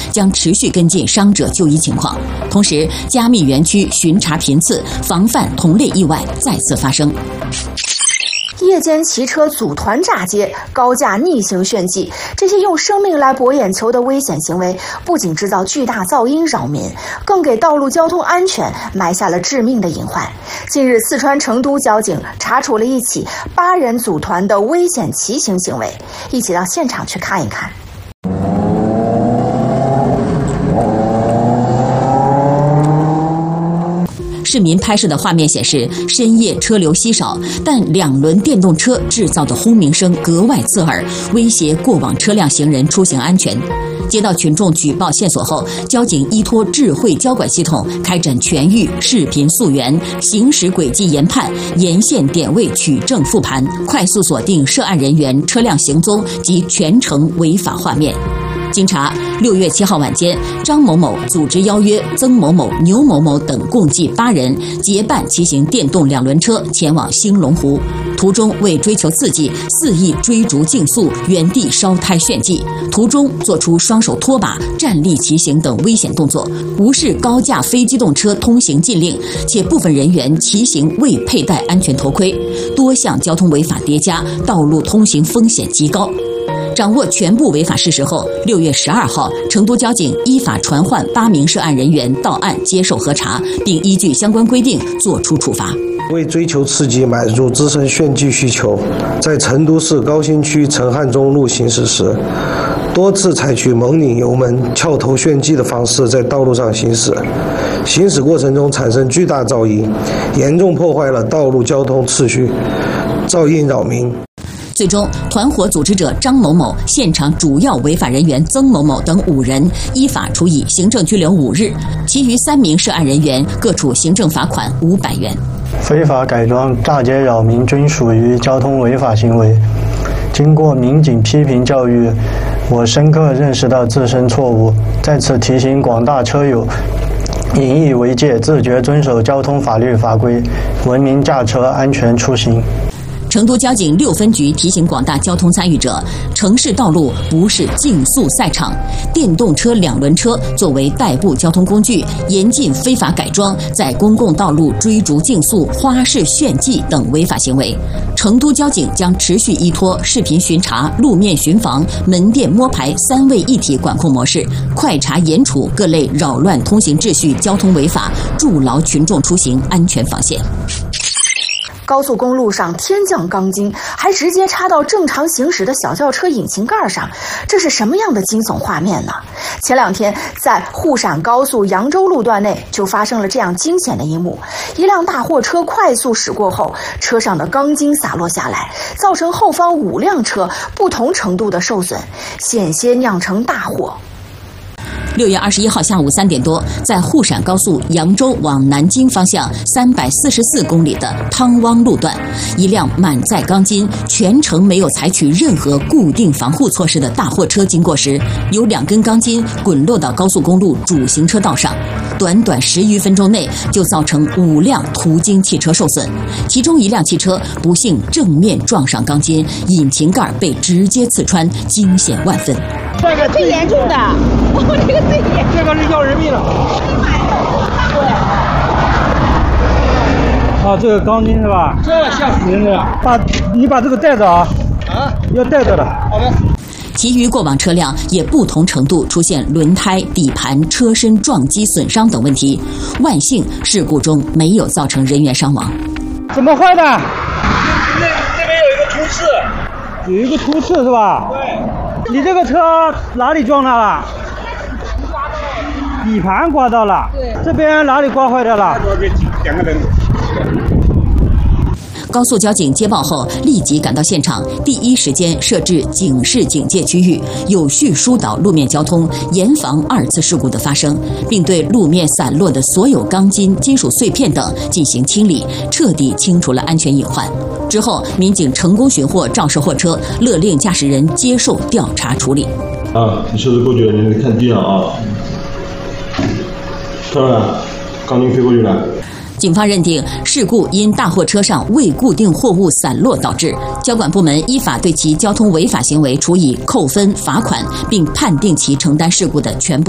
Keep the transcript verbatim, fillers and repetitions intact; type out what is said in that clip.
将持续跟进伤者就医情况，同时加密园区巡查频次，防范同类意外再次发生。 夜间骑车组团炸街、高架逆行炫技，这些用生命来博眼球的危险行为，不仅制造巨大噪音扰民，更给道路交通安全埋下了致命的隐患。近日，四川成都交警查处了一起八人组团的危险骑行行为，一起到现场去看一看。 市民拍摄的画面显示，深夜车流稀少，但两轮电动车制造的轰鸣声格外刺耳，威胁过往车辆行人出行安全。接到群众举报线索后，交警依托智慧交管系统开展全域视频溯源、行驶轨迹研判、沿线点位取证复盘，快速锁定涉案人员、车辆行踪及全程违法画面。经查，六月七号晚间，张某某组织邀约曾某某、牛某某等共计八人结伴骑行电动两轮车前往兴隆湖，途中为追求刺激，肆意追逐竞速、原地烧胎炫技，途中做出双手拖把、站立骑行等危险动作，无视高架非机动车通行禁令，且部分人员骑行未佩戴安全头盔，多项交通违法叠加，道路通行风险极高。掌握全部违法事实后，六月十二号，成都交警依法传唤八名涉案人员到案接受核查，并依据相关规定作出处罚。 为追求刺激，满足自身炫技需求，在成都市高新区陈汉中路行驶时，多次采取猛拧油门、翘头炫技的方式在道路上行驶，行驶过程中产生巨大噪音，严重破坏了道路交通秩序，噪音扰民。 最终，团伙组织者张某某、现场主要违法人员曾某某等五人依法处以行政拘留五日，其余三名涉案人员各处行政罚款五百元。 非法改装、炸街扰民均属于交通违法行为。经过民警批评教育，我深刻认识到自身错误，在此提醒广大车友引以为戒，自觉遵守交通法律法规，文明驾车，安全出行。 成都交警六分局提醒广大交通参与者，城市道路不是竞速赛场，电动车、两轮车作为代步交通工具，严禁非法改装，在公共道路追逐竞速、花式炫技等违法行为。成都交警将持续依托视频巡查、路面巡防、门店摸排三位一体管控模式，快查严处各类扰乱通行秩序交通违法，筑牢群众出行安全防线。 高速公路上天降钢筋，还直接插到正常行驶的小轿车引擎盖上，这是什么样的惊悚画面呢？前两天在沪陕高速扬州路段内就发生了这样惊险的一幕，一辆大货车快速驶过后，车上的钢筋洒落下来，造成后方五辆车不同程度的受损，险些酿成大祸。 六月二十一号下午三点多，在沪陕高速扬州往南京方向三百四十四公里的汤汪路段，一辆满载钢筋、全程没有采取任何固定防护措施的大货车经过时，有两根钢筋滚落到高速公路主行车道上，短短十余分钟内就造成五辆途经汽车受损，其中一辆汽车不幸正面撞上钢筋，引擎盖被直接刺穿，惊险万分。 这个最严重的，我这个最严重， 这个是要人命了。 对。 啊，这个钢筋是吧？这吓死人了！把你把这个带着啊！啊，要带着的。好的。 其余过往车辆也不同程度出现轮胎、底盘、车身撞击损伤等问题，万幸事故中没有造成人员伤亡。 怎么坏的？ 这这边有一个突刺， 有一个突刺是吧？ 对。 你这个车哪里撞到了？底盘刮到了。对。这边哪里刮坏掉了？ 两个人。 高速交警接报后立即赶到现场，第一时间设置警示警戒区域，有序疏导路面交通，严防二次事故的发生，并对路面散落的所有钢筋、金属碎片等进行清理，彻底清除了安全隐患。之后，民警成功寻获肇事货车，勒令驾驶人接受调查处理。 啊，你车子过去了，你看地上啊，看到了，钢筋飞过去了。 警方认定事故因大货车上未固定货物散落导致，交管部门依法对其交通违法行为处以扣分、罚款，并判定其承担事故的全部